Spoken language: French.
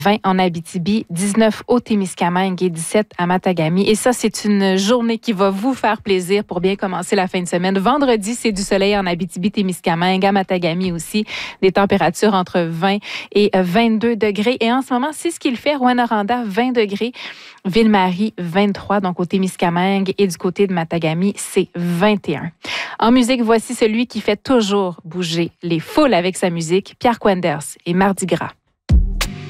20 en Abitibi, 19 au Témiscamingue et 17 à Matagami. Et ça, c'est une journée qui va vous faire plaisir pour bien commencer la fin de semaine. Vendredi, c'est du soleil en Abitibi, Témiscamingue, à Matagami aussi. Des températures entre 20 et 22 degrés. Et en ce moment, c'est ce qu'il fait. Rouyn-Noranda, 20 degrés. Ville-Marie, 23. Donc, au Témiscamingue et du côté de Matagami, c'est 21. En musique, voici celui qui fait toujours bouger les foules avec sa musique, Pierre Quenders et Mardi Gras.